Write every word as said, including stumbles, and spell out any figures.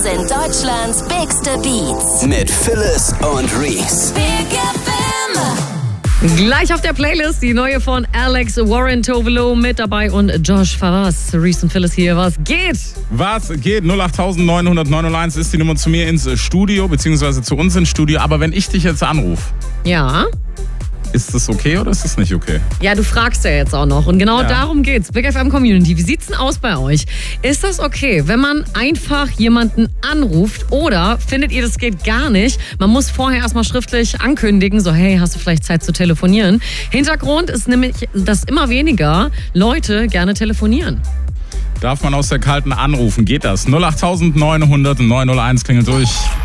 Das sind Deutschlands bigste Beats. Mit Phyllis und Reese. Big F M. Gleich auf der Playlist die neue von Alex Warren Tovelo mit dabei und Josh Favas. Reese und Phyllis hier. Was geht? Was geht? null acht neun null null neun null eins ist die Nummer zu mir ins Studio, beziehungsweise zu uns ins Studio. Aber wenn ich dich jetzt anrufe, Ja. ist das okay oder ist das nicht okay? Ja, du fragst ja jetzt auch noch. Und genau Ja. darum geht's. Big F M Community, wie sieht's denn aus bei euch? Ist das okay, wenn man einfach jemanden anruft oder findet ihr, das geht gar nicht? Man muss vorher erstmal schriftlich ankündigen, so hey, hast du vielleicht Zeit zu telefonieren? Hintergrund ist nämlich, dass immer weniger Leute gerne telefonieren. Darf man aus der Kalten anrufen? Geht das? null acht neun null null neun null eins klingelt durch.